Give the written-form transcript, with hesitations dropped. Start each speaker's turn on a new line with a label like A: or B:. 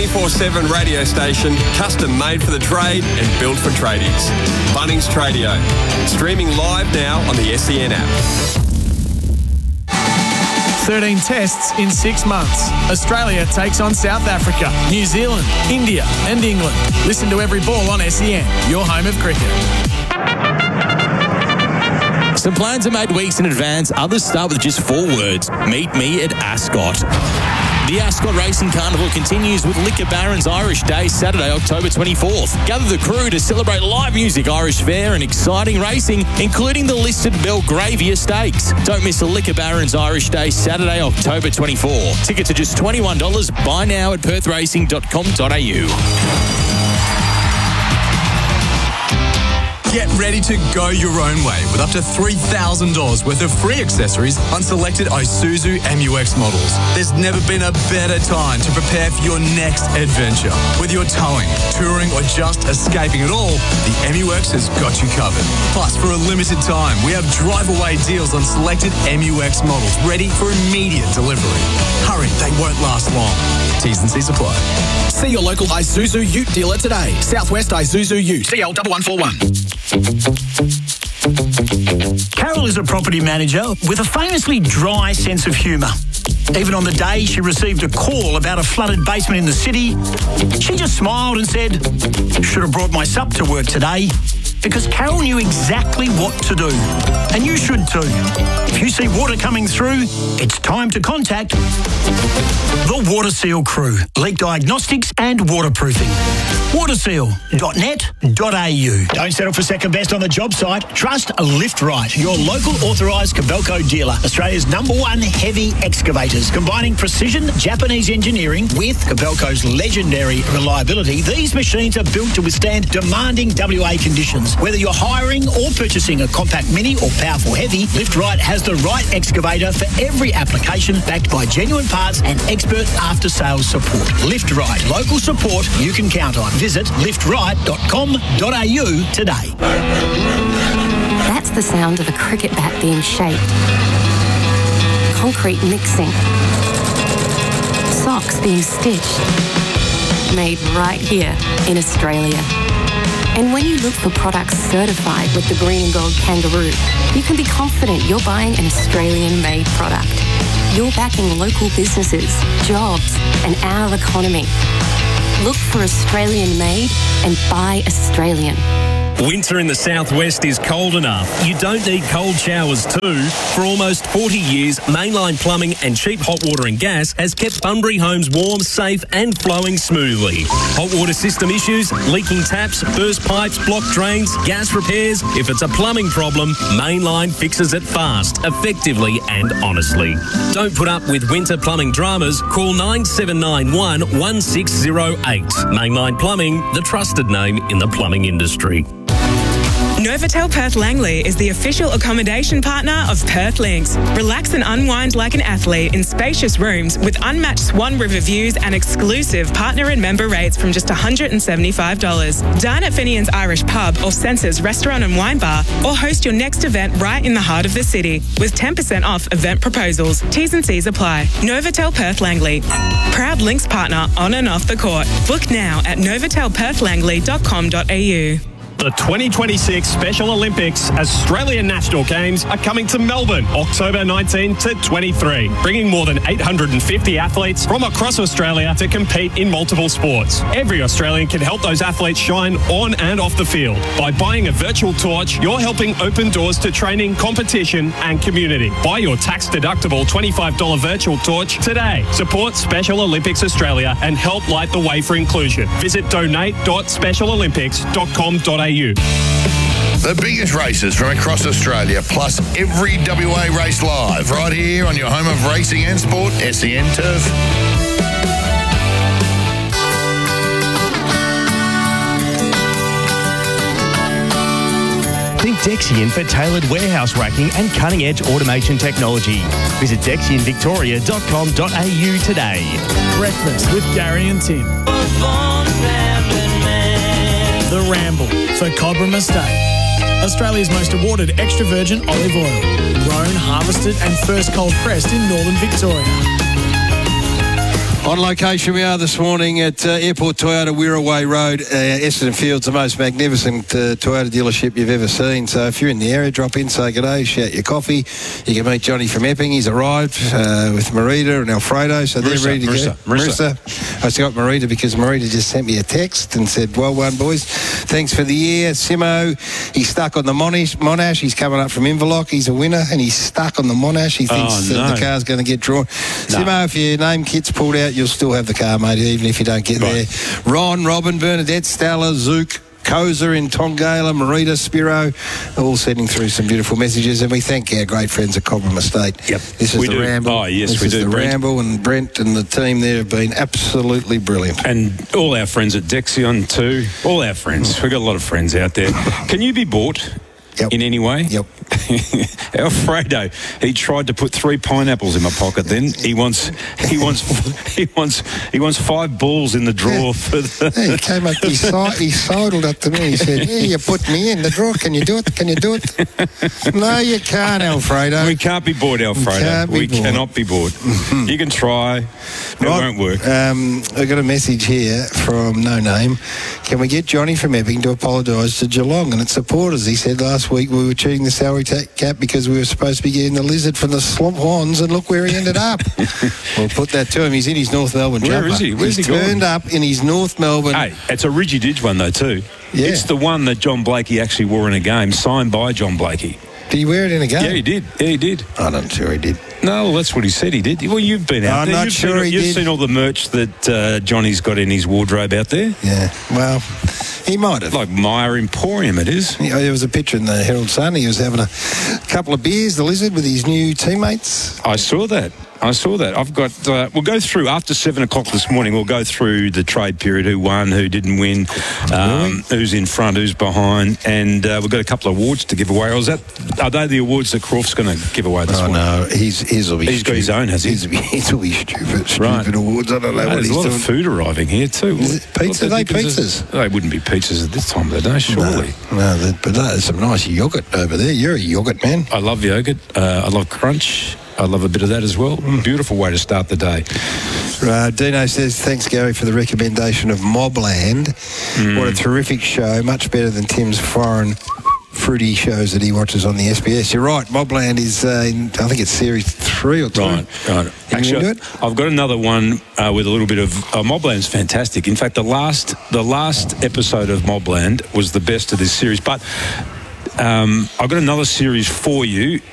A: 24/7 radio station, custom made for the trade and built for tradies. Bunnings Tradio. Streaming live now on the SEN app.
B: 13 tests in 6 months. Australia takes on South Africa, New Zealand, India and England. Listen to every ball on SEN, your home of cricket.
C: Some plans are made weeks in advance. Others start with just 4 words. Meet me at Ascot. The Ascot Racing Carnival continues with Liquor Barons Irish Day, Saturday, October 24th. Gather the crew to celebrate live music, Irish fare and exciting racing, including the listed Belgravia Stakes. Don't miss a Liquor Barons Irish Day, Saturday, October 24. Tickets are just $21. Buy now at perthracing.com.au.
D: Get ready to go your own way with up to $3,000 worth of free accessories on selected Isuzu MU-X models. There's never been a better time to prepare for your next adventure. Whether you're towing, touring or just escaping it all, the MU-X has got you covered. Plus, for a limited time, we have drive-away deals on selected MU-X models ready for immediate delivery. Hurry, they won't last long. T's and C's apply.
E: See your local Isuzu Ute dealer today. Southwest Isuzu Ute. CL1141.
F: Carol is a property manager with a famously dry sense of humour. Even on the day she received a call about a flooded basement in the city, she just smiled and said, "Should have brought my sup to work today." Because Carol knew exactly what to do. And you should too. If you see water coming through, it's time to contact the Water Seal crew. Leak diagnostics and waterproofing. Waterseal.net.au. Don't settle for second best on the job site. Trust Lift Right, your local authorised Kobelco dealer. Australia's #1 heavy excavators. Combining precision Japanese engineering with Kobelco's legendary reliability, these machines are built to withstand demanding WA conditions. Whether you're hiring or purchasing a compact mini or powerful heavy, Lift Right has the right excavator for every application, backed by genuine parts and expert after-sales support. Lift Right, local support you can count on. Visit liftright.com.au today.
G: That's the sound of a cricket bat being shaped. Concrete mixing. Socks being stitched. Made right here in Australia. And when you look for products certified with the Green and Gold Kangaroo, you can be confident you're buying an Australian-made product. You're backing local businesses, jobs, and our economy. Look for Australian-made and buy Australian.
H: Winter in the southwest is cold enough. You don't need cold showers too. For almost 40 years, Mainline Plumbing and cheap hot water and gas has kept Bunbury homes warm, safe and flowing smoothly. Hot water system issues, leaking taps, burst pipes, blocked drains, gas repairs. If it's a plumbing problem, Mainline fixes it fast, effectively and honestly. Don't put up with winter plumbing dramas. Call 9791 1608. Mainline Plumbing, the trusted name in the plumbing industry.
I: Novotel Perth Langley is the official accommodation partner of Perth Links. Relax and unwind like an athlete in spacious rooms with unmatched Swan River views and exclusive partner and member rates from just $175. Dine at Finian's Irish Pub or Senses Restaurant and Wine Bar, or host your next event right in the heart of the city with 10% off event proposals. T's and C's apply. Novotel Perth Langley. Proud Links partner on and off the court. Book now at novotelperthlangley.com.au.
J: The 2026 Special Olympics Australian National Games are coming to Melbourne, October 19 to 23, bringing more than 850 athletes from across Australia to compete in multiple sports. Every Australian can help those athletes shine on and off the field. By buying a virtual torch, you're helping open doors to training, competition and community. Buy your tax-deductible $25 virtual torch today. Support Special Olympics Australia and help light the way for inclusion. Visit donate.specialolympics.com.au.
K: The biggest races from across Australia, plus every WA race live, right here on your home of racing and sport, SEN Turf.
L: Think Dexian for tailored warehouse racking and cutting-edge automation technology. Visit DexianVictoria.com.au today.
B: Breakfast with Gary and Tim. The Ramble for Cobram Estate. Australia's most awarded extra virgin olive oil. Grown, harvested and first cold pressed in northern Victoria.
M: On location we are this morning at Airport Toyota Wirraway Road, Essendon Fields, the most magnificent Toyota dealership you've ever seen. So if you're in the area, drop in, say good day, shout your coffee. You can meet Johnny from Epping. He's arrived with Marita and Alfredo, so they're ready to go. Marissa. I forgot Marita because Marita just sent me a text and said, well done, boys. Thanks for the year. Simo, he's stuck on the Monash. He's coming up from Inverloch. He's a winner and he's stuck on the Monash. He thinks the car's going to get drawn. Simo, if your name kit's pulled out, you'll still have the car, mate, even if you don't get there. Ron, Robin, Bernadette, Stella, Zook, Koza in Tongala, Marita, Spiro, all sending through some beautiful messages, and we thank our great friends at Cobram Estate.
N: Yep.
M: This is the Ramble.
N: Oh, yes,
M: this
N: we
M: is
N: do.
M: The
N: Brent.
M: Ramble, and Brent and the team there have been absolutely brilliant.
N: And all our friends at Dexion too. All our friends. We've got a lot of friends out there. Can you be bought? In any way?
M: Yep.
N: Alfredo, he tried to put 3 pineapples in my pocket. Then he wants 5 balls in the drawer for the.
M: He came up. He sidled up to me. He said, "Yeah, you put me in the drawer. Can you do it? Can you do it?" No, you can't, Alfredo.
N: We can't be bored, Alfredo. We cannot be bored. You can try. It won't work.
M: I got a message here from No Name. Can we get Johnny from Epping to apologise to Geelong and its supporters? He said last week we were cheating the salary cap because we were supposed to be getting the lizard from the Slump Horns, and look where he ended up. We'll put that to him. He's in his North Melbourne jumper.
N: Where is he? Where's he
M: turned
N: gone?
M: up in his North Melbourne.
N: Hey, it's a Ridgy Didge one though too.
M: Yeah.
N: It's the one that John Blakey actually wore in a game, signed by John Blakey.
M: Did he wear it in a game?
N: Yeah, he did. Yeah, he did.
M: I'm not sure he did.
N: No, that's what he said he did. Well, you've been out there.
M: I'm not sure he did.
N: You've seen all the merch that Johnny's got in his wardrobe out there?
M: Yeah, well, he might have.
N: Like Myer Emporium it is.
M: Yeah, there was a picture in the Herald Sun. He was having a couple of beers, the Lizard, with his new teammates.
N: I saw that. I've got. We'll go through after 7 o'clock this morning. We'll go through the trade period. Who won? Who didn't win? Who's in front? Who's behind? And we've got a couple of awards to give away. Are they the awards that Croft's going to give away this morning?
M: No, his will be.
N: He's got his own, has he?
M: His will be stupid awards. I don't know what he's doing.
N: There's a lot of food arriving here too.
M: Pizza? Are they pizzas?
N: They wouldn't be pizzas at this time of the day, surely.
M: No, but there's some nice yoghurt over there. You're a yoghurt man.
N: I love yoghurt. I love crunch. I love a bit of that as well. Beautiful way to start the day.
M: Dino says, thanks, Gary, for the recommendation of Mobland. What a terrific show. Much better than Tim's foreign fruity shows that he watches on the SBS. You're right. Mobland is, I think it's series 3 or 2.
N: Right. Actually, I've got another one with a little bit of... Mobland's fantastic. In fact, the last episode of Mobland was the best of this series. But... I've got another series for you.